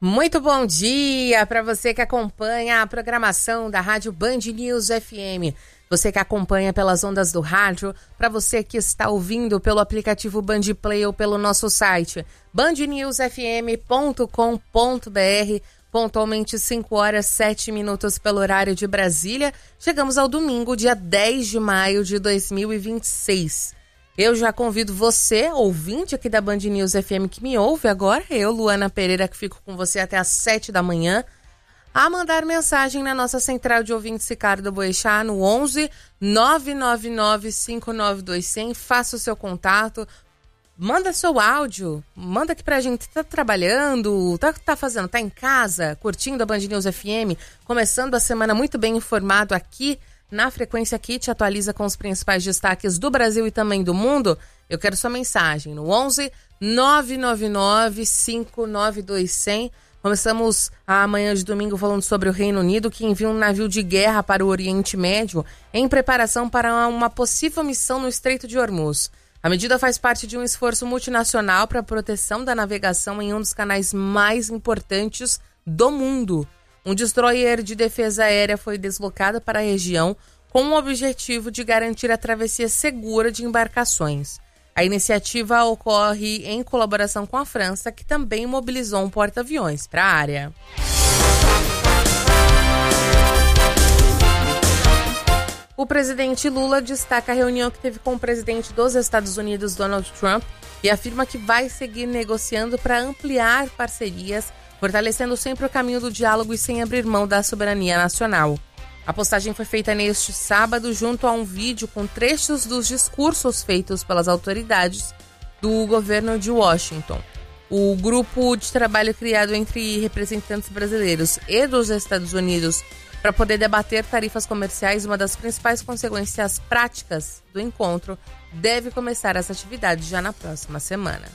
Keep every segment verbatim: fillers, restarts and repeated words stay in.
Muito bom dia para você que acompanha a programação da Rádio Band News F M. Você que acompanha pelas ondas do rádio, para você que está ouvindo pelo aplicativo Band Play ou pelo nosso site band news f m ponto com ponto b r. Pontualmente cinco horas e sete minutos pelo horário de Brasília. Chegamos ao domingo, dia dez de maio de dois mil e vinte e seis. Eu já convido você, ouvinte aqui da Band News F M que me ouve agora, eu, Luana Pereira, que fico com você até às sete da manhã, a mandar mensagem na nossa central de ouvintes Ricardo Boechat no onze nove nove nove cinco nove dois zero zero. Faça o seu contato, manda seu áudio, manda aqui pra gente. Tá trabalhando, tá, tá fazendo, tá em casa, curtindo a Band News F M, começando a semana muito bem informado aqui na Frequência que te atualiza com os principais destaques do Brasil e também do mundo. Eu quero sua mensagem no onze nove nove nove cinco nove dois zero zero. Começamos a manhã de domingo falando sobre o Reino Unido, que envia um navio de guerra para o Oriente Médio em preparação para uma possível missão no Estreito de Hormuz. A medida faz parte de um esforço multinacional para a proteção da navegação em um dos canais mais importantes do mundo. Um destroyer de defesa aérea foi deslocado para a região com o objetivo de garantir a travessia segura de embarcações. A iniciativa ocorre em colaboração com a França, que também mobilizou um porta-aviões para a área. O presidente Lula destaca a reunião que teve com o presidente dos Estados Unidos, Donald Trump, e afirma que vai seguir negociando para ampliar parcerias, fortalecendo sempre o caminho do diálogo e sem abrir mão da soberania nacional. A postagem foi feita neste sábado junto a um vídeo com trechos dos discursos feitos pelas autoridades do governo de Washington. O grupo de trabalho criado entre representantes brasileiros e dos Estados Unidos para poder debater tarifas comerciais, uma das principais consequências práticas do encontro, deve começar essa atividade já na próxima semana.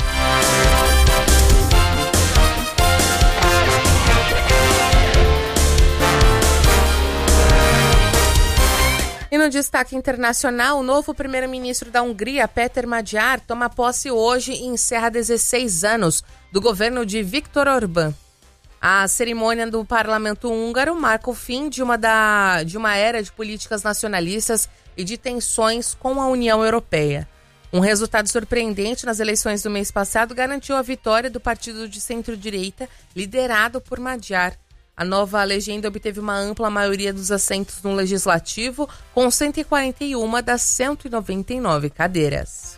E no destaque internacional, o novo primeiro-ministro da Hungria, Péter Magyar, toma posse hoje e encerra dezesseis anos do governo de Viktor Orbán. A cerimônia do parlamento húngaro marca o fim de uma, da, de uma era de políticas nacionalistas e de tensões com a União Europeia. Um resultado surpreendente nas eleições do mês passado garantiu a vitória do partido de centro-direita, liderado por Magyar. A nova legenda obteve uma ampla maioria dos assentos no Legislativo, com cento e quarenta e uma das cento e noventa e nove cadeiras.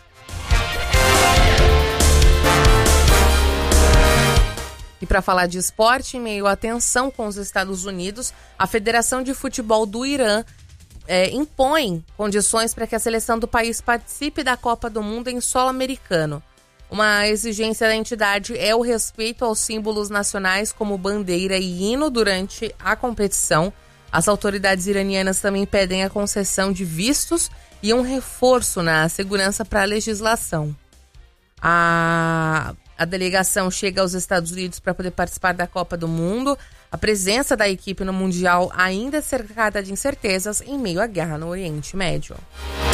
E para falar de esporte, em meio à tensão com os Estados Unidos, a Federação de Futebol do Irã é, impõe condições para que a seleção do país participe da Copa do Mundo em solo americano. Uma exigência da entidade é o respeito aos símbolos nacionais como bandeira e hino durante a competição. As autoridades iranianas também pedem a concessão de vistos e um reforço na segurança para a legislação. A, a delegação chega aos Estados Unidos para poder participar da Copa do Mundo. A presença da equipe no Mundial ainda é cercada de incertezas em meio à guerra no Oriente Médio.